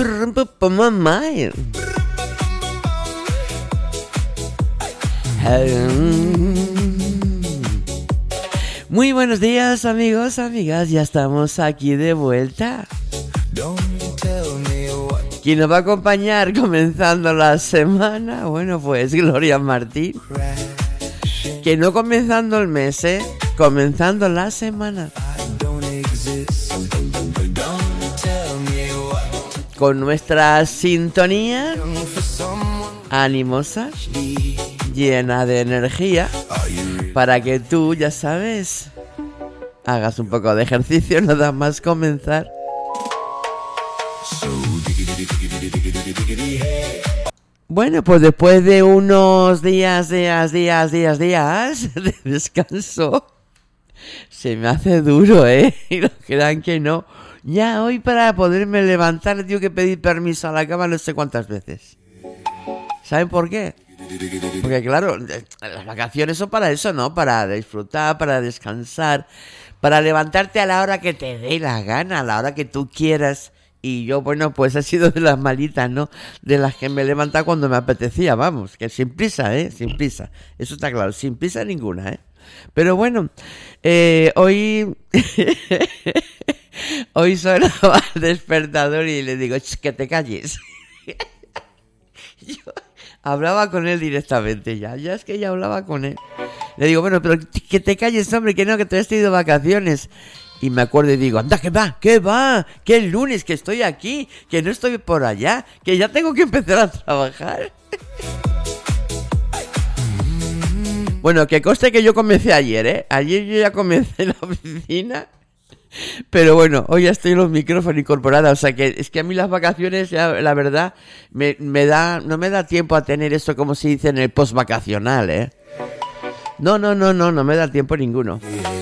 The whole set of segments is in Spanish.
Muy buenos días, amigos, amigas, ya estamos aquí de vuelta. ¿Quién nos va a acompañar comenzando la semana? Bueno, pues Gloria Martín. Que no comenzando el mes, comenzando la semana. Con nuestra sintonía animosa, llena de energía, para que tú, ya sabes, hagas un poco de ejercicio nada más comenzar. Bueno, pues después de unos días de descanso, se me hace duro, y no crean que no. Ya hoy para poderme levantar tengo que pedir permiso a la cama no sé cuántas veces. ¿Saben por qué? Porque claro, las vacaciones son para eso, ¿no? Para disfrutar, para descansar, para levantarte a la hora que te dé la gana, a la hora que tú quieras. Y yo, bueno, pues he sido de las malitas, ¿no? De las que me levantaba cuando me apetecía, vamos, que sin prisa, sin prisa. Eso está claro, sin prisa ninguna, Pero bueno, hoy... Hoy sonaba el despertador y le digo, que te calles. Yo hablaba con él directamente ya es que ya hablaba con él. Le digo, bueno, pero que te calles, hombre, que no, que te has tenido vacaciones. Y me acuerdo y digo, anda, ¿qué va? Que el lunes, que estoy aquí, que no estoy por allá, que ya tengo que empezar a trabajar. Bueno, que conste que yo comencé ayer, Ayer yo ya comencé en la oficina. Pero bueno, hoy ya estoy en los micrófonos incorporada, o sea que es que a mí las vacaciones, ya, la verdad, no me da tiempo a tener esto como se dice en el post-vacacional, No me da tiempo ninguno.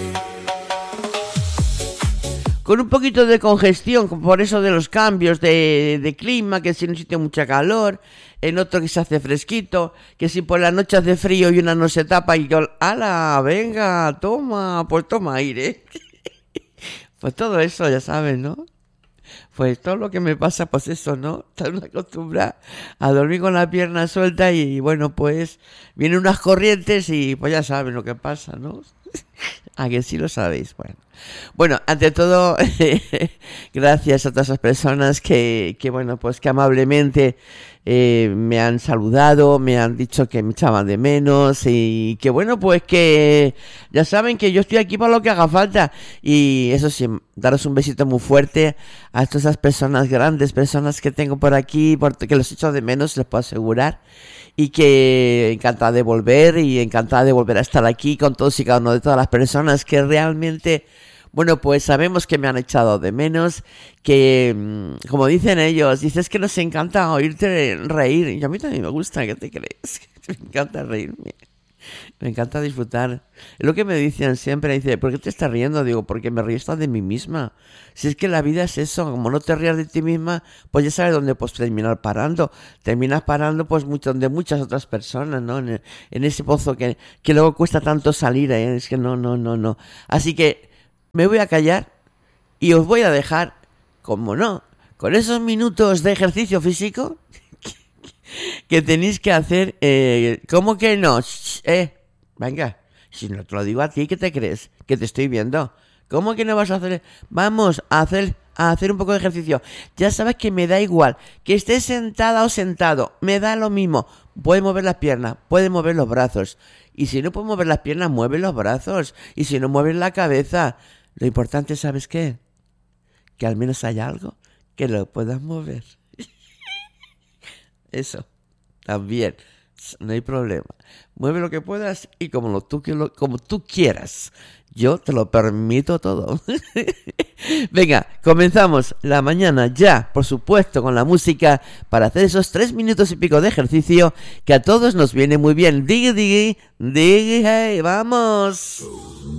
Con un poquito de congestión, por eso de los cambios de clima, que si en un sitio mucha calor, en otro que se hace fresquito, que si por la noche hace frío y una no se tapa y yo, ¡hala, venga, toma aire! Pues todo eso, ya sabes, ¿no? Pues todo lo que me pasa, pues eso, ¿no? Estoy acostumbrada a dormir con la pierna suelta y bueno, pues vienen unas corrientes y pues ya saben lo que pasa, ¿no? ¿A que sí lo sabéis? Bueno, ante todo, gracias a todas esas personas que bueno, pues que amablemente me han saludado, me han dicho que me echaban de menos y que bueno, pues que ya saben que yo estoy aquí para lo que haga falta. Y eso sí, daros un besito muy fuerte a todas esas personas, grandes personas que tengo por aquí, que los echo de menos, les puedo asegurar. Y que encantada de volver a estar aquí con todos y cada uno de todas las personas que realmente, bueno, pues sabemos que me han echado de menos, que como dicen ellos, dices que nos encanta oírte reír, y a mí también me gusta, ¿qué te crees? Me encanta reírme, me encanta disfrutar. Es lo que me dicen siempre, dice, ¿por qué te estás riendo? Digo, porque me río hasta de mí misma. Si es que la vida es eso, como no te rías de ti misma, pues ya sabes dónde pues terminas parando pues de muchas otras personas, ¿no? En ese pozo que luego cuesta tanto salir, es que no. Así que me voy a callar y os voy a dejar, como no, con esos minutos de ejercicio físico que tenéis que hacer. ¿Cómo que no? Venga, si no te lo digo a ti, ¿qué te crees? Que te estoy viendo. ¿Cómo que no vas a hacer? Vamos a hacer un poco de ejercicio. Ya sabes que me da igual que estés sentada o sentado, me da lo mismo. Puedes mover las piernas, puedes mover los brazos. Y si no puedes mover las piernas, mueve los brazos. Y si no mueves la cabeza, lo importante, ¿sabes qué? Que al menos haya algo que lo puedas mover. Eso, también, no hay problema. Mueve lo que puedas y como tú quieras. Yo te lo permito todo. Venga, comenzamos la mañana ya, por supuesto, con la música para hacer esos 3 minutos y pico de ejercicio que a todos nos viene muy bien. Diggy, hey, vamos.